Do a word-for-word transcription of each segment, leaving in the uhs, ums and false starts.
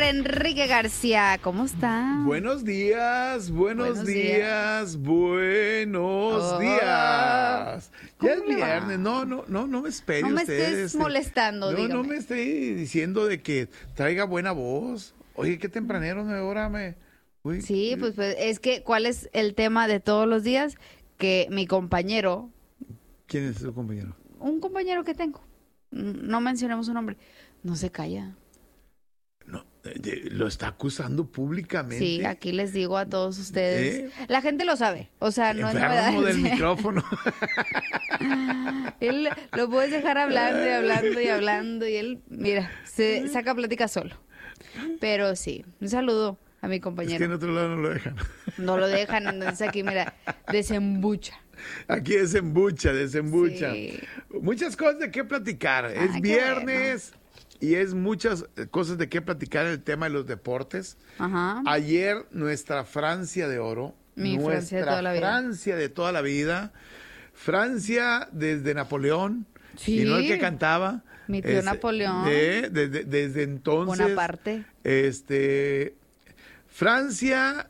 Enrique García. ¿Cómo está? Buenos días, buenos, Buenos días, días. buenos Oh. días. Ya es ¿Cómo le va? viernes, no, no, no, no me espere No me usted, estés este, molestando, No, dígame. no me esté diciendo de que traiga buena voz. Oye, qué tempranero, nueve horas me... Uy, Sí, pues, pues es que, ¿cuál es el tema de todos los días? Que mi compañero, ¿Quién es su compañero? un compañero que tengo, no mencionemos su nombre, no se calla. No, eh, de- lo está acusando públicamente. Sí, aquí les digo a todos ustedes. ¿Eh? La gente lo sabe, o sea, no es novedad. Enfermo del micrófono. Él lo puedes dejar hablando y hablando y hablando y él, mira, se saca plática solo. Pero sí, un saludo a mi Es compañero. que en otro lado no lo dejan. No lo dejan, entonces aquí, mira, desembucha. Aquí desembucha, desembucha. Sí. Muchas cosas de qué platicar. Es qué viernes y es muchas cosas de qué platicar en el tema de los deportes. Ajá. Ayer nuestra Francia de oro, Mi nuestra Francia de toda la vida. Francia de toda la vida, Francia desde Napoleón, Sí. y no el que cantaba. Mi tío Napoleón. de- de- de- desde entonces. Bonaparte. Este, Francia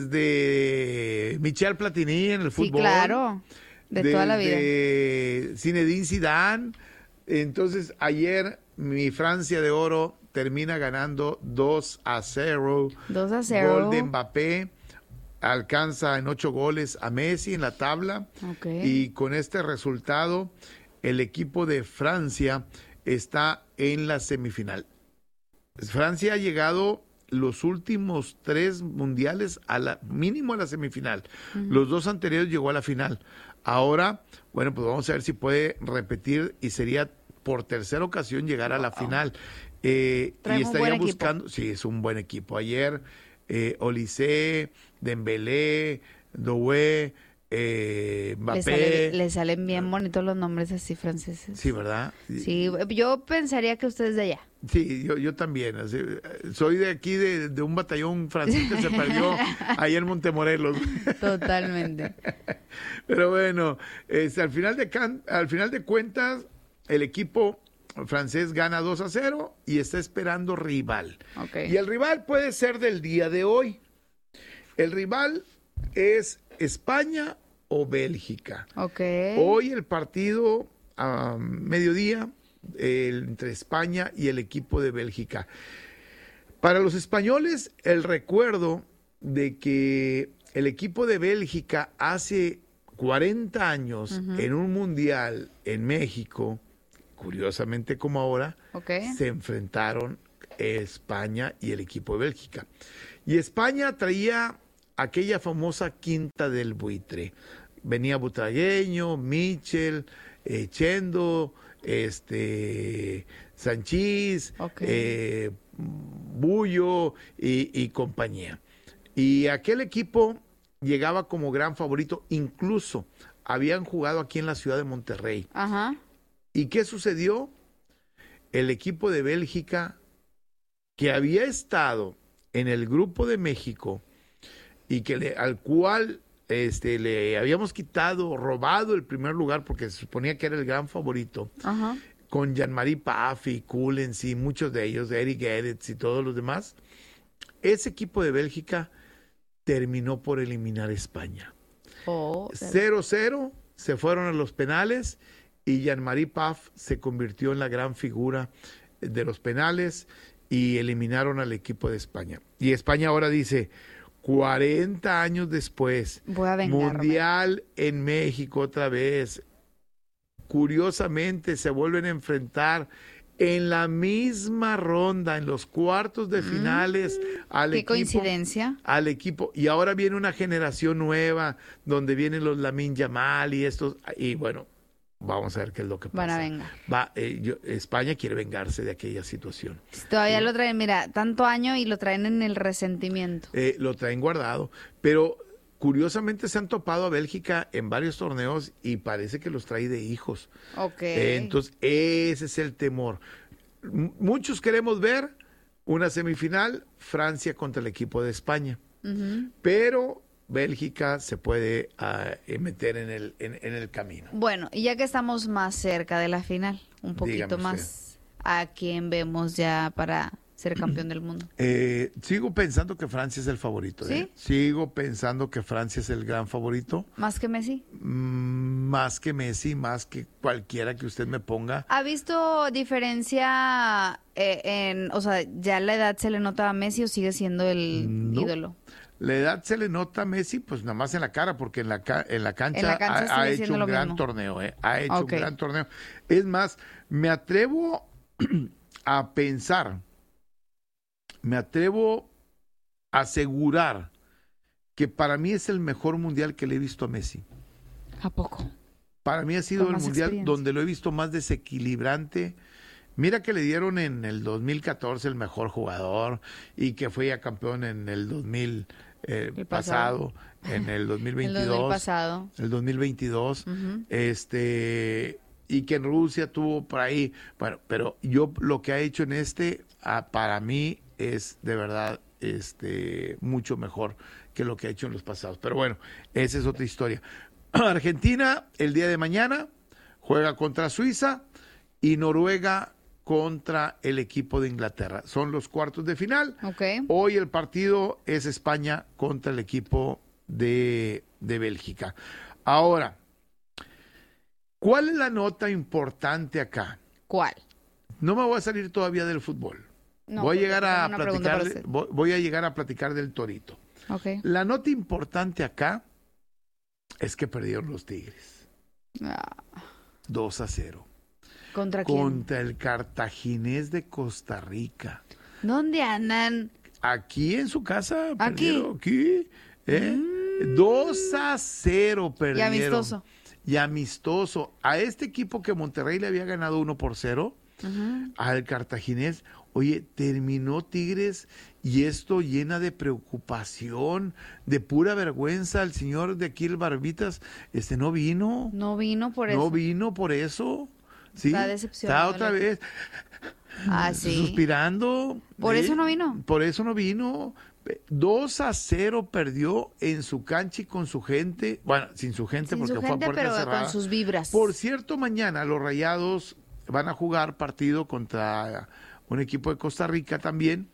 desde Michel Platini en el Sí, fútbol. claro, de toda la vida. De Zinedine Zidane. Entonces, ayer mi Francia de oro termina ganando dos a cero. dos a cero. Gol de Mbappé. Alcanza en ocho goles a Messi en la tabla. Ok. Y con este resultado, el equipo de Francia está en la semifinal. Francia ha llegado los últimos tres mundiales a la mínimo a la semifinal. Uh-huh. Los dos anteriores llegó a la final. Ahora, bueno, pues vamos a ver si puede repetir y sería por tercera ocasión llegar a la wow. final. Eh, y estaría buscando, equipo. Sí, es un buen equipo. Ayer eh, Olise, Dembélé, Doué, eh, Mbappé. Le, sale, le salen bien bonitos los nombres así franceses. Sí, ¿verdad? Sí, yo pensaría que usted es de allá. Sí, yo, yo también. Así, soy de aquí, de, de un batallón francés que se perdió ahí en Montemorelos. Totalmente. Pero bueno, este, al, final de can, al final de cuentas, el equipo francés gana dos a cero y está esperando rival. Okay. Y el rival puede ser del día de hoy. El rival es España o Bélgica. Okay. Hoy el partido a mediodía el, entre España y el equipo de Bélgica. Para los españoles, el recuerdo de que el equipo de Bélgica hace cuarenta años uh-huh. en un mundial en México, curiosamente como ahora, okay. se enfrentaron España y el equipo de Bélgica. Y España traía aquella famosa quinta del buitre. Venía Butragueño, Michel, eh, Chendo, este, Sanchís, okay. eh, Bullo y, y compañía. Y aquel equipo llegaba como gran favorito, incluso habían jugado aquí en la ciudad de Monterrey. Ajá. ¿Y qué sucedió? El equipo de Bélgica, que había estado en el grupo de México y que le, al cual este, le habíamos quitado, robado el primer lugar porque se suponía que era el gran favorito, ajá. con Jean-Marie Paffi, Coolens y muchos de ellos, Eric Gerets y todos los demás, ese equipo de Bélgica terminó por eliminar a España. Oh, cero cero, se fueron a los penales y Jean-Marie Paf se convirtió en la gran figura de los penales y eliminaron al equipo de España. Y España ahora dice, cuarenta años después, voy a vengarme. Mundial en México otra vez. Curiosamente se vuelven a enfrentar en la misma ronda, en los cuartos de finales, mm, al qué equipo. Qué coincidencia. Al equipo. Y ahora viene una generación nueva, donde vienen los Lamine Yamal y estos, y bueno, vamos a ver qué es lo que pasa. Van a vengar. Va, eh, yo, España quiere vengarse de aquella situación. Todavía sí. lo traen, mira, tanto año y lo traen en el resentimiento. Eh, lo traen guardado, pero curiosamente se han topado a Bélgica en varios torneos y parece que los trae de hijos. Ok. Eh, entonces, ese es el temor. M- muchos queremos ver una semifinal, Francia contra el equipo de España. Uh-huh. Pero Bélgica se puede uh, meter en el, en, en el camino. Bueno, y ya que estamos más cerca de la final, un poquito Dígame más, usted. ¿a quién vemos ya para ser campeón del mundo. Eh, sigo pensando que Francia es el favorito. ¿Sí? ¿eh? Sigo pensando que Francia es el gran favorito. ¿Más que Messi? Mm, más que Messi, más que cualquiera que usted me ponga. ¿Ha visto diferencia eh, en, o sea, ya la edad se le nota a Messi o sigue siendo el No. ídolo? La edad se le nota a Messi, pues nada más en la cara, porque en la, ca- en la cancha, En la cancha ha, ha sigue hecho siendo un lo gran mismo. torneo, ¿eh? Ha hecho Ok. un gran torneo. Es más, me atrevo a pensar, me atrevo a asegurar que para mí es el mejor mundial que le he visto a Messi. ¿A poco? Para mí ha sido Con el más mundial experiencia. donde lo he visto más desequilibrante. Mira que le dieron en el dos mil catorce el mejor jugador y que fue ya campeón en el dos mil eh, El pasado, pasado. en el dos mil El veintidós. dos mil pasado. El dos mil veintidós. Ujú. Este, y que en Rusia tuvo por ahí. Bueno, pero yo lo que ha hecho en este, ah, para mí, es de verdad este, mucho mejor que lo que ha hecho en los pasados. Pero bueno, esa es otra historia. Argentina, el día de mañana, juega contra Suiza y Noruega contra el equipo de Inglaterra. Son los cuartos de final. Ok. Hoy el partido es España contra el equipo de, de Bélgica. Ahora, ¿cuál es la nota importante acá? ¿Cuál? No me voy a salir todavía del fútbol. No, voy a porque llegar a tengo una pregunta platicar, para de- usted. voy, voy a llegar a platicar del Torito. Ok. La nota importante acá es que perdieron los Tigres Ah, dos a cero ¿Contra quién? contra el Cartaginés de Costa Rica. ¿Dónde andan? Aquí en su casa Aquí. perdieron, aquí, ¿eh? dos a cero Y perdieron. amistoso. Y amistoso. A este equipo que Monterrey le había ganado uno por cero, Ujú. al Cartaginés, oye, terminó Tigres y esto llena de preocupación, de pura vergüenza. El señor de aquí, el Barbitas, este no vino, No vino por eso. no vino por eso. Sí, Está decepcionado está otra el vez Ah, sí. suspirando. ¿Por ¿eh? eso no vino? Por eso no vino. dos a cero perdió en su cancha y con su gente. Bueno, sin su gente Sin porque su fue gente, a puerta pero cerrada. con sus vibras. Por cierto, mañana los Rayados van a jugar partido contra un equipo de Costa Rica también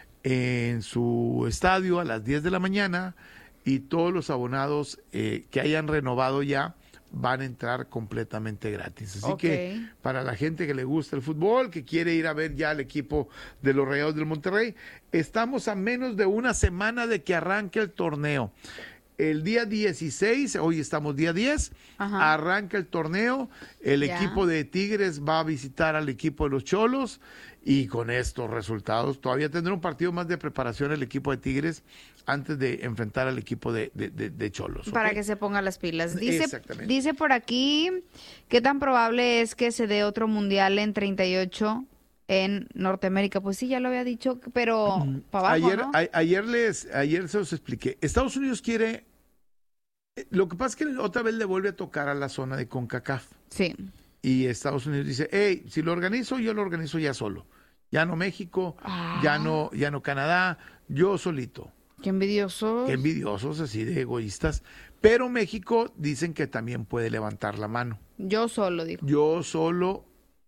en su estadio a las diez de la mañana y todos los abonados eh, que hayan renovado ya van a entrar completamente gratis. Así Ok. que para la gente que le gusta el fútbol, que quiere ir a ver ya al equipo de los Rayados del Monterrey, estamos a menos de una semana de que arranque el torneo. El día dieciséis, hoy estamos día diez, Ajá. arranca el torneo, el Ya. equipo de Tigres va a visitar al equipo de los Cholos y con estos resultados todavía tendrá un partido más de preparación el equipo de Tigres antes de enfrentar al equipo de, de, de, de Cholos. ¿ok? Para que se ponga las pilas. Dice, Exactamente. dice por aquí, ¿qué tan probable es que se dé otro mundial en treinta y ocho en Norteamérica? Pues sí, ya lo había dicho, pero para abajo, Ayer, ¿no? a- ayer les, ayer se los expliqué. Estados Unidos quiere, eh, lo que pasa es que otra vez le vuelve a tocar a la zona de CONCACAF. Sí. Y Estados Unidos dice, hey, si lo organizo, yo lo organizo ya solo. Ya no México, Ah. ya no, ya no Canadá, yo solito. Qué envidioso. Qué envidiosos, así de egoístas. Pero México dicen que también puede levantar la mano. Yo solo, dijo. Yo solo,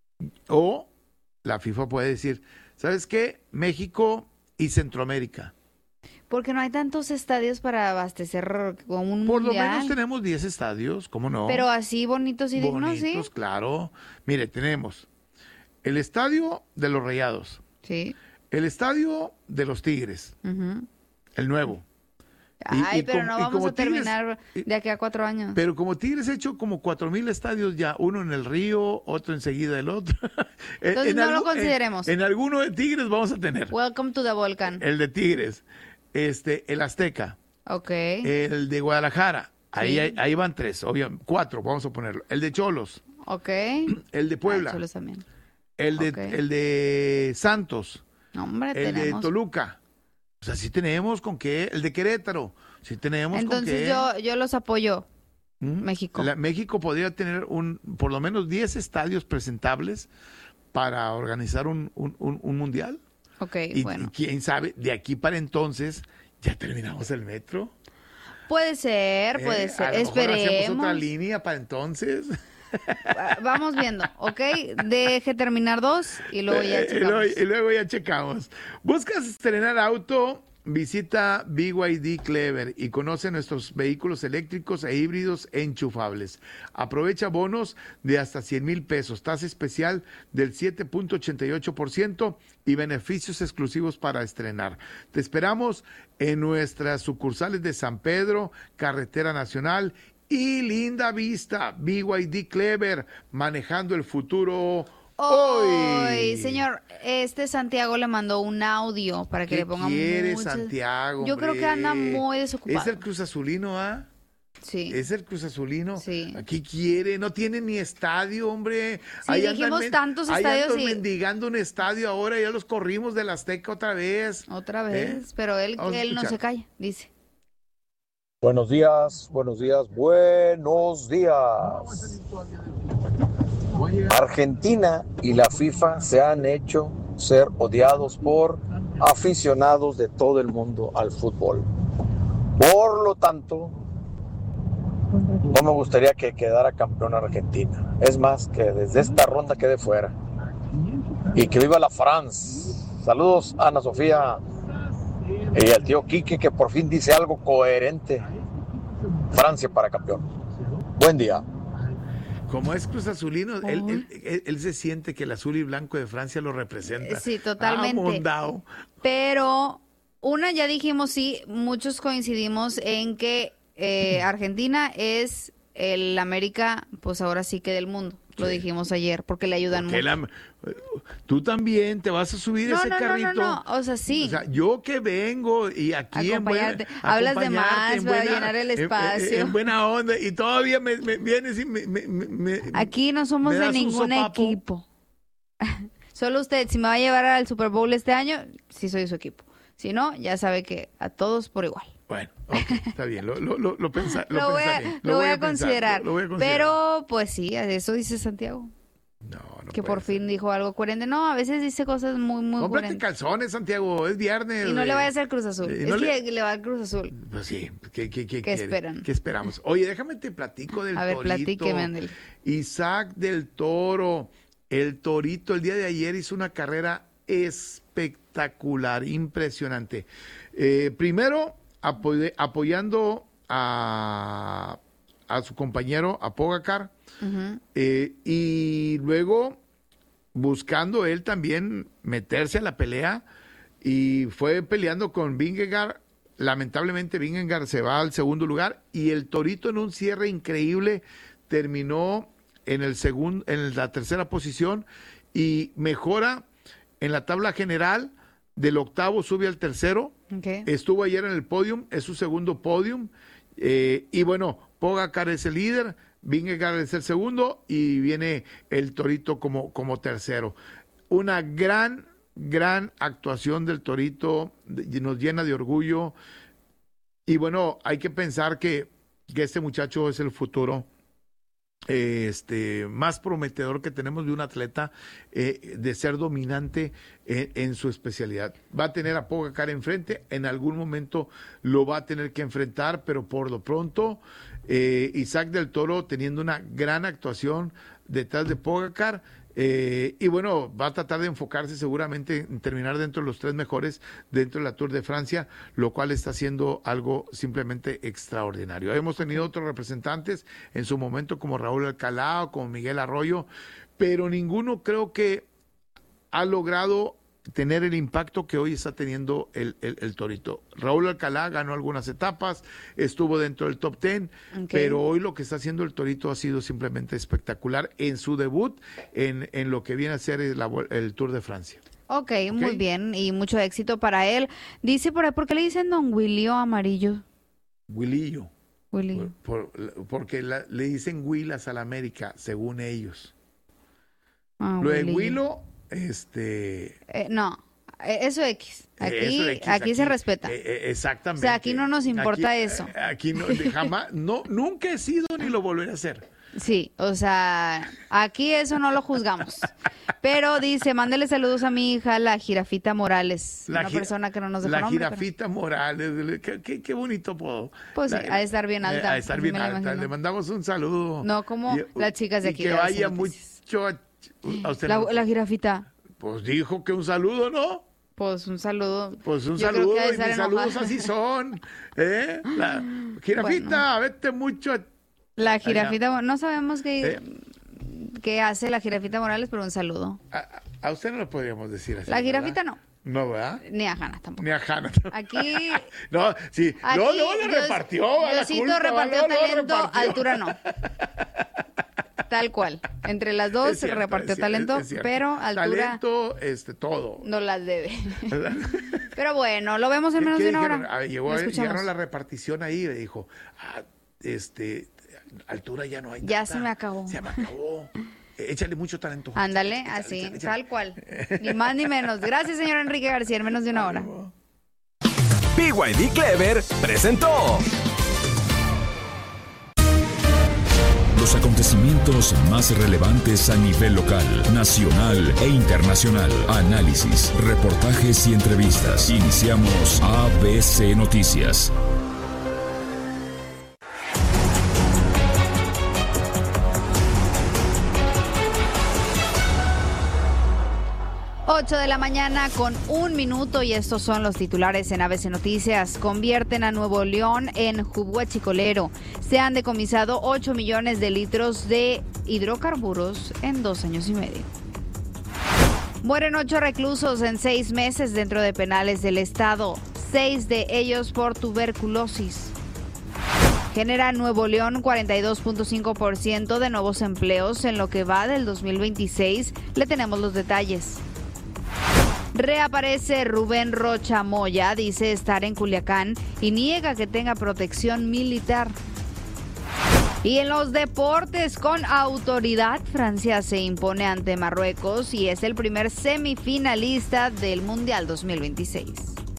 o la FIFA puede decir, ¿sabes qué? México y Centroamérica. Porque no hay tantos estadios para abastecer con un Por lo mundial. menos tenemos diez estadios, ¿cómo no? Pero así bonitos y dignos, Bonitos, claro. Mire, tenemos el estadio de los Rayados, sí. Sí. el estadio de los Tigres, Ujú. el nuevo. Y- Ay, y pero como- no y vamos como a terminar Tigres- de aquí a cuatro años. Pero como Tigres ha hecho como cuatro mil estadios ya, uno en el Río, otro enseguida del otro. En- Entonces en no lo algún- consideremos. En, en alguno de Tigres vamos a tener. Welcome to the Volcan. El de Tigres, este, el Azteca, Ok. el de Guadalajara. Ahí, Sí. hay- ahí van tres, obviamente, cuatro, vamos a ponerlo. El de Cholos, ok. el de Puebla, Ah, Cholos también. el de, ok. el de Santos, No, hombre, el de tenemos. Toluca. O sea, sí tenemos con qué. El de Querétaro, sí tenemos con Entonces qué. yo, yo los apoyo. ¿Mm? México. La- México podría tener un, por lo menos diez estadios presentables para organizar un, un, un- un mundial. Ok, Y, bueno. y quién sabe, de aquí para entonces ya terminamos el metro. Puede ser, puede ¿eh? ser. A lo mejor hacemos otra Esperemos. línea para entonces. Vamos viendo, ¿ok? Deje terminar dos y luego ya checamos. Y luego, y luego ya checamos. ¿Buscas estrenar auto? Visita B Y D Clever y conoce nuestros vehículos eléctricos e híbridos enchufables. Aprovecha bonos de hasta cien mil pesos, tasa especial del siete punto ochenta y ocho por ciento y beneficios exclusivos para estrenar. Te esperamos en nuestras sucursales de San Pedro, Carretera Nacional y Linda Vista. B Y D Clever, manejando el futuro hoy. Hoy, señor, este Santiago le mandó un audio para que ¿Qué le ponga quiere muchas... Santiago? Yo creo que anda muy desocupado. Es el Cruz Azulino, ¿ah? Sí. Es el Cruz Azulino. Sí. Aquí quiere, no tiene ni estadio, hombre. Sí, ahí dijimos andan, tantos ahí estadios andan y- mendigando un estadio ahora, ya los corrimos del Azteca otra vez. Otra vez, ¿Eh? pero él, Vamos a él no escuchar. se calla, dice. Buenos días, buenos días, buenos días. Argentina y la FIFA se han hecho ser odiados por aficionados de todo el mundo al fútbol. Por lo tanto, no me gustaría que quedara campeón Argentina. Es más, que desde esta ronda quede fuera. Y que viva la France. Saludos, Ana Sofía y al tío Quique, que por fin dice algo coherente. Francia para campeón. Buen día. Como es Cruz Azulino, él, Uy. él, él- él se siente que el azul y blanco de Francia lo representa. Sí, totalmente. Ah, mondao. Pero una, ya dijimos, sí, muchos coincidimos en que eh, Argentina es el América, pues ahora sí que del mundo. Lo Sí. dijimos ayer, porque le ayudan Porque mucho. la- tú también te vas a subir No, ese no, no, carrito. no, no, o sea, sí. O sea, yo que vengo y aquí en buena, Acompañarte. Hablas de acompañarte más en para llenar el en- en- espacio. En, buena onda y todavía me, me vienes y me, me- me- me- Aquí no somos ¿me de das un ningún sopapo? equipo. Solo usted, si me va a llevar al Super Bowl este año, sí soy su equipo. Si no, ya sabe que a todos por igual. Bueno, ok, está bien, lo, lo, lo, lo, pensa- lo Lo, voy, a, pensaré, lo voy a pensar, considerar. lo- lo voy a considerar. Pero, pues sí, eso dice Santiago. No, no Que puede por ser. fin dijo algo coherente. No, a veces dice cosas muy, muy Cómprate coherentes. calzones, Santiago, es viernes. Y no le güey. vaya a hacer Cruz Azul. Y Es no que le- le... va al Cruz Azul. Pues sí, ¿qué, qué, qué, ¿Qué quiere? esperan? ¿Qué esperamos? Oye, déjame te platico del A ver, torito. platíqueme, ándale. Isaac del Toro, el torito, el día de ayer hizo una carrera espectacular, impresionante. Eh, primero, apoy- apoyando a, a su compañero, a Pogacar, Ujú. eh, y luego buscando él también meterse a la pelea y fue peleando con Vingegaard. Lamentablemente Vingegaard se va al segundo lugar y el torito en un cierre increíble terminó en el segundo, en la tercera posición y mejora en la tabla general. Del octavo sube al tercero. Ok. Estuvo ayer en el podium, es su segundo podium. Eh, y bueno, Pogacar es el líder, Vingegaard es el segundo y viene el torito como, como tercero. Una gran, gran actuación del torito, de- nos llena de orgullo. Y bueno, hay que pensar que, que este muchacho es el futuro eh, este, más prometedor que tenemos de un atleta eh, de ser dominante en, en su especialidad. Va a tener a Pogacar enfrente, en algún momento lo va a tener que enfrentar, pero por lo pronto eh, Isaac del Toro teniendo una gran actuación detrás de Pogacar. Eh, y bueno, va a tratar de enfocarse seguramente en terminar dentro de los tres mejores dentro de la Tour de Francia, lo cual está haciendo algo simplemente extraordinario. Hemos tenido otros representantes en su momento como Raúl Alcalá o como Miguel Arroyo, pero ninguno creo que ha logrado tener el impacto que hoy está teniendo el, el, el torito. Raúl Alcalá ganó algunas etapas, estuvo dentro del top ten, Ok. pero hoy lo que está haciendo el torito ha sido simplemente espectacular en su debut en, en lo que viene a ser el, la vuel- el Tour de Francia. ok, muy Ok. bien. Y mucho éxito para él. Dice por ahí, ¿por qué le dicen Don Willio amarillo? Willillo, Willy. por- por- porque la- le dicen Willas a la América, según ellos. Ah, Lo de Willillo. Willo, este... Eh, no, eh, eso X. Aquí, Eso de X, aquí, se respeta. eh, eh, exactamente. O sea, aquí no nos importa Aquí- eso. eh, Aquí no, de- jamás, no, nunca he sido ni lo volveré a hacer. Sí, o sea, aquí eso no lo juzgamos. Pero dice, mándele saludos a mi hija, la Jirafita Morales. La una jira, persona que no nos dejó La nombre, Jirafita pero... Morales, qué, qué, qué bonito apodo. Pues la, sí, ha de estar bien alta. Ha de estar bien alta, le mandamos un saludo. No como y, las chicas de aquí. Y que de vaya mucho a, a usted. La, no, la Jirafita. Pues dijo que un saludo, ¿no? Pues un saludo. Pues un Yo saludo, y mis saludos así son. ¿Eh? La Jirafita, bueno. Vete mucho. La Jirafita, allá. No sabemos qué, ¿Eh? qué hace la Jirafita Morales, pero un saludo. A, a usted no lo podríamos decir así. La Jirafita ¿verdad? no. No, ¿verdad? Ni a Hanna tampoco. Ni a Hanna. Aquí. No, sí. Aquí, no, no, le Dios, repartió. Diosito culpa, repartió no, talento, no, repartió. altura no. Tal cual. Entre las dos se repartió cierto, talento, es, es pero altura. Talento, este, todo. No las debe. Pero bueno, lo vemos en menos de una hora. Ah, llegó, llegaron la repartición ahí y le dijo, ah, este, altura ya no hay. Ya tanta, se me acabó. Se me acabó. Échale mucho talento. Ándale, échale, así, échale, échale. Tal cual. Ni más ni menos. Gracias, señor Enrique García, en menos de una hora. B Y D Clever presentó los acontecimientos más relevantes a nivel local, nacional e internacional. Análisis, reportajes y entrevistas. Iniciamos A B C Noticias. ocho de la mañana con un minuto y estos son los titulares en A B C Noticias. Convierten a Nuevo León en huachicolero. Se han decomisado ocho millones de litros de hidrocarburos en dos años y medio. Mueren ocho reclusos en seis meses dentro de penales del estado, seis de ellos por tuberculosis. Genera Nuevo León cuarenta y dos punto cinco por ciento de nuevos empleos en lo que va del dos mil veintiséis. Le tenemos los detalles. Reaparece Rubén Rocha Moya, dice estar en Culiacán y niega que tenga protección militar. Y en los deportes, con autoridad, Francia se impone ante Marruecos y es el primer semifinalista del Mundial dos mil veintiséis.